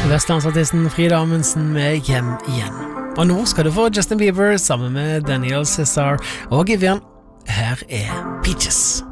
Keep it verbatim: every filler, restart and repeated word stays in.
Vestlandsartisten Frida Amundsen med Hjem igjen. Og nå skal du få Justin Bieber sammen med Daniel Cesar og Givian. Her er Peaches.